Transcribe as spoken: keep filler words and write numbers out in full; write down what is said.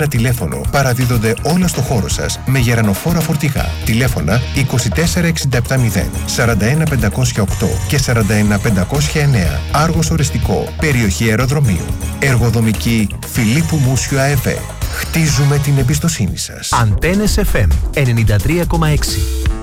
ένα τηλέφωνο παραδίδονται όλα στο χώρο σας με γερανοφόρα φορτηγά. Τηλέφωνα είκοσι τέσσερα εξήντα επτά μηδέν, σαράντα ένα πεντακόσια οκτώ και σαράντα ένα πεντακόσια εννέα. Άργος Οριστικό, περιοχή αεροδρομίου. Εργοδομική Φιλίππου Μούσιου ΑΕΒ. Χτίζουμε την εμπιστοσύνη σας. Αντένες εφ εμ ενενήντα τρία κόμμα έξι.